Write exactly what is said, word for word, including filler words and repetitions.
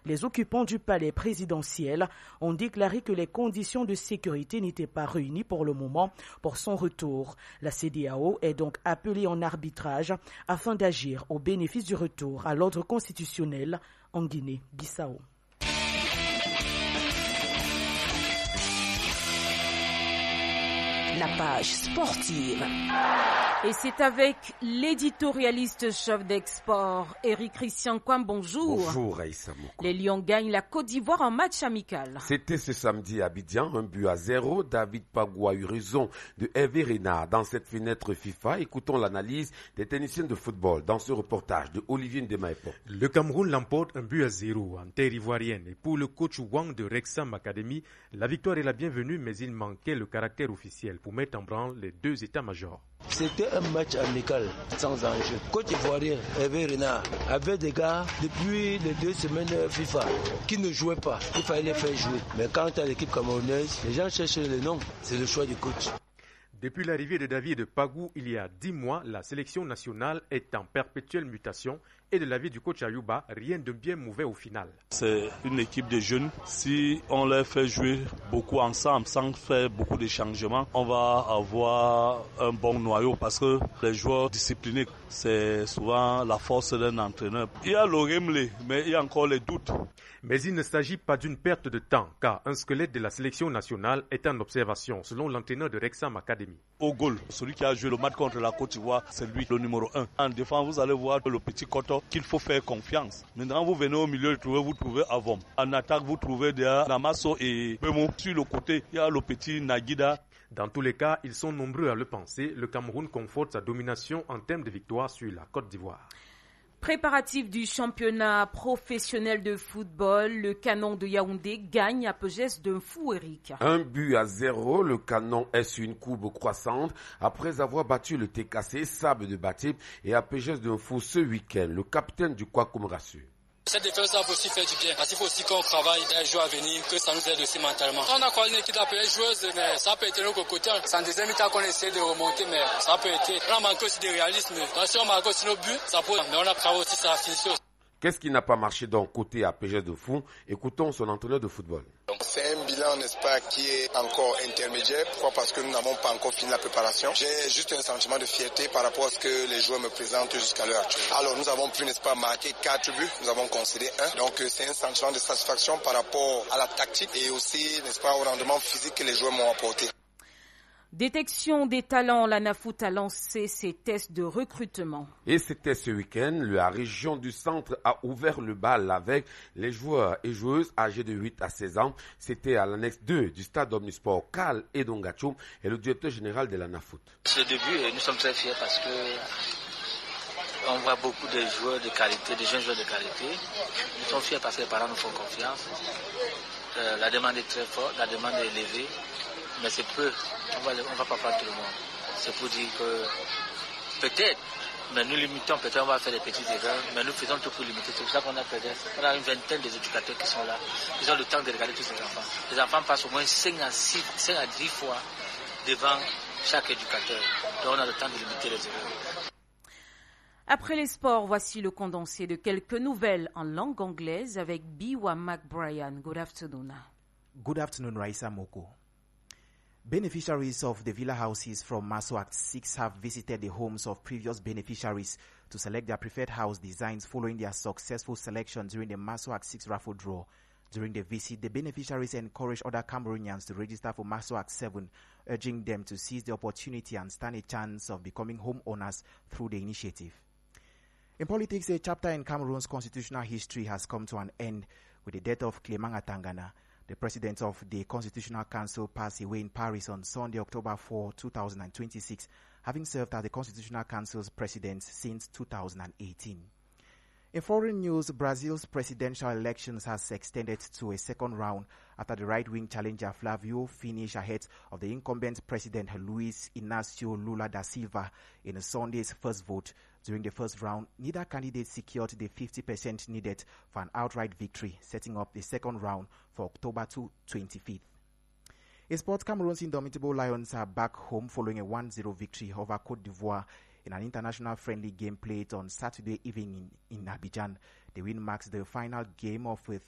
Les occupants du palais présidentiel ont déclaré que les conditions de sécurité n'étaient pas réunies pour le moment pour son retour. La C E D E A O est donc appelée en arbitrage afin d'agir au bénéfice du retour à l'ordre constitutionnel en Guinée-Bissau. La page sportive. Et c'est avec l'éditorialiste chef d'Export, Éric Christian Kwam. Bonjour. Bonjour, Aïssa Moukou. Les Lions gagnent la Côte d'Ivoire en match amical. C'était ce samedi à Abidjan, un but à zéro. David Pagou a eu raison de Hervé Renard dans cette fenêtre FIFA. Écoutons l'analyse des techniciens de football dans ce reportage de Olivier Ndemaepo. Le Cameroun l'emporte un but à zéro en terre ivoirienne. Et pour le coach Wang de Wrexham Academy, la victoire est la bienvenue, mais il manquait le caractère officiel pour mettre en branle les deux états-majors. C'était un match amical, sans enjeu. Côte ivoirien, Hervé Renard, avait des gars depuis les deux semaines FIFA qui ne jouaient pas. Il fallait les faire jouer. Mais quant à l'équipe camerounaise, les gens cherchent le nom. C'est le choix du coach. Depuis l'arrivée de David Pagou il y a dix mois, la sélection nationale est en perpétuelle mutation et de l'avis du coach Ayouba, rien de bien mauvais au final. C'est une équipe de jeunes. Si on les fait jouer beaucoup ensemble sans faire beaucoup de changements, on va avoir un bon noyau parce que les joueurs disciplinés, c'est souvent la force d'un entraîneur. Il y a l'Oremle, mais il y a encore les doutes. Mais il ne s'agit pas d'une perte de temps, car un squelette de la sélection nationale est en observation, selon l'entraîneur de Wrexham Academy. Au goal, celui qui a joué le match contre la Côte d'Ivoire, c'est lui, le numéro un. En défense, vous allez voir le petit Koto qu'il faut faire confiance. Maintenant, vous venez au milieu, vous trouvez Avom. En attaque, vous trouvez derrière Namasso et Bemo. Sur le côté, il y a le petit Nagida. Dans tous les cas, ils sont nombreux à le penser. Le Cameroun conforte sa domination en termes de victoire sur la Côte d'Ivoire. Préparatif du championnat professionnel de football, le Canon de Yaoundé gagne à Pegès d'un fou, Eric. Un but à zéro, le Canon est sur une courbe croissante après avoir battu le T K C, Sable de Batip et à Pegès d'un fou ce week-end. Le capitaine du Kwakum rassure. Cette défense va aussi faire du bien, parce qu'il faut aussi qu'on travaille dans les jours à venir, que ça nous aide aussi mentalement. On a croisé une équipe appelée joueuse, mais ça peut être notre côté. C'est en deuxième mi-temps qu'on essaie de remonter, mais ça peut être. On a manqué aussi de réalisme. Donc si on marque aussi nos buts, ça peut. Mais on a travaillé aussi sur la finition. Qu'est-ce qui n'a pas marché donc côté à P G S de Fou? Écoutons son entraîneur de football. C'est un bilan, n'est-ce pas, qui est encore intermédiaire. Pourquoi? Parce que nous n'avons pas encore fini la préparation. J'ai juste un sentiment de fierté par rapport à ce que les joueurs me présentent jusqu'à l'heure actuelle. Alors nous avons pu, n'est-ce pas, marquer quatre buts. Nous avons concédé un. Donc c'est un sentiment de satisfaction par rapport à la tactique et aussi, n'est-ce pas, au rendement physique que les joueurs m'ont apporté. Détection des talents, l'ANAFOOT a lancé ses tests de recrutement. Et c'était ce week-end, la région du centre a ouvert le bal avec les joueurs et joueuses âgés de huit à seize ans. C'était à l'annexe deux du stade Omnisport. Karl Edongacho est le directeur général de l'ANAFOOT. C'est le début et nous sommes très fiers parce que on voit beaucoup de joueurs de qualité, de jeunes joueurs de qualité. Nous sommes fiers parce que les parents nous font confiance. Euh, la demande est très forte, la demande est élevée. Mais c'est peu, on va, on va pas prendre tout le monde. C'est pour dire que peut-être, mais nous limitons, peut-être on va faire des petites erreurs, mais nous faisons tout pour limiter. C'est pour ça qu'on a peut-être, on a une vingtaine d'éducateurs qui sont là. Ils ont le temps de regarder tous ces enfants. Les enfants passent au moins cinq à six, cinq à dix fois devant chaque éducateur. Donc on a le temps de limiter les erreurs. Après les sports, voici le condensé de quelques nouvelles en langue anglaise avec Biwa McBrien. Good afternoon. Good afternoon, Raissa Moko. Beneficiaries of the villa houses from Maso Act six have visited the homes of previous beneficiaries to select their preferred house designs following their successful selection during the Maso Act six raffle draw. During the visit, the beneficiaries encouraged other Cameroonians to register for Maso Act seven, urging them to seize the opportunity and stand a chance of becoming homeowners through the initiative. In politics, a chapter in Cameroon's constitutional history has come to an end with the death of Clément Atangana. The president of the Constitutional Council passed away in Paris on Sunday, October fourth, twenty twenty-six, having served as the Constitutional Council's president since two thousand eighteen. In foreign news, Brazil's presidential elections has extended to a second round after the right-wing challenger Flavio finished ahead of the incumbent president Luiz Inácio Lula da Silva in Sunday's first vote. During the first round, neither candidate secured the fifty percent needed for an outright victory, setting up the second round for October twenty-fifth. In sports, Cameroon's indomitable Lions are back home following a one zero victory over Côte d'Ivoire in an international friendly game played on Saturday evening in, in Abidjan. The win marks the final game of a